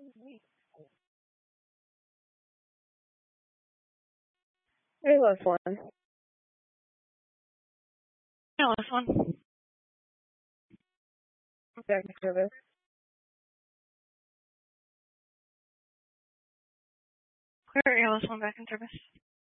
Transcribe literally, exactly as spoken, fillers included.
Hey, last one. Yeah, last one. Back in service. Clear, yeah, last one back in service.